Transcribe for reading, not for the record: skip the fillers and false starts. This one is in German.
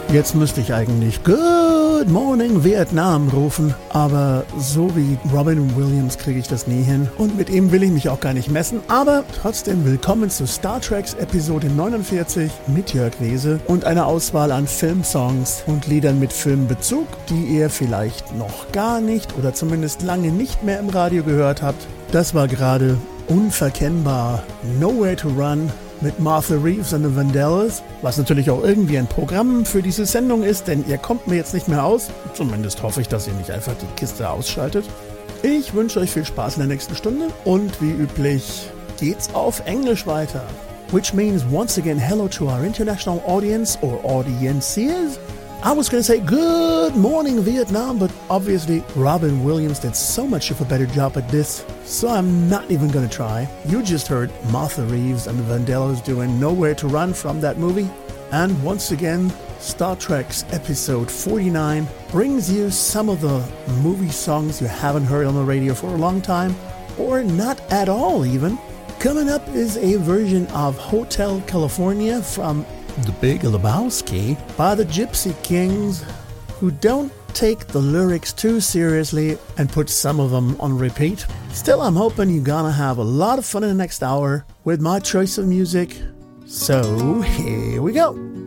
Jetzt müsste ich eigentlich Good Morning Vietnam rufen, aber so wie Robin Williams kriege ich das nie hin und mit ihm will ich mich auch gar nicht messen, aber trotzdem willkommen zu Star Treks Episode 49 mit Jörg Wese und einer Auswahl an Filmsongs und Liedern mit Filmbezug, die ihr vielleicht noch gar nicht oder zumindest lange nicht mehr im Radio gehört habt. Das war gerade unverkennbar Nowhere to Run mit Martha Reeves and the Vandellas, was natürlich auch irgendwie ein Programm für diese Sendung ist, denn ihr kommt mir jetzt nicht mehr aus. Zumindest hoffe ich, dass ihr nicht einfach die Kiste ausschaltet. Ich wünsche euch viel Spaß in der nächsten Stunde und wie üblich geht's auf Englisch weiter. Which means once again hello to our international audience or audiences. I was going to say good morning Vietnam, but obviously Robin Williams did so much of a better job at this, so I'm not even going to try. You just heard Martha Reeves and the Vandellas doing Nowhere to Run from that movie. And once again, Star Trek's episode 49 brings you some of the movie songs you haven't heard on the radio for a long time, or not at all even. Coming up is a version of Hotel California from The Big Lebowski by the Gypsy Kings, who don't take the lyrics too seriously and put some of them on repeat. Still, I'm hoping you're gonna have a lot of fun in the next hour with my choice of music. So, here we go.